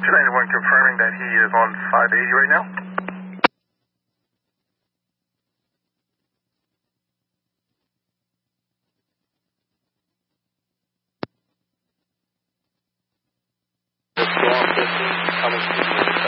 291 confirming that he is on 580 right now. Storm 15 coming to you.